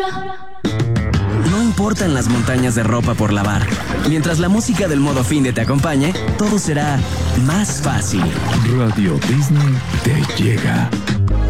No importan las montañas de ropa por lavar. Mientras la música del modo finde te acompañe, todo será más fácil. Radio Disney te llega.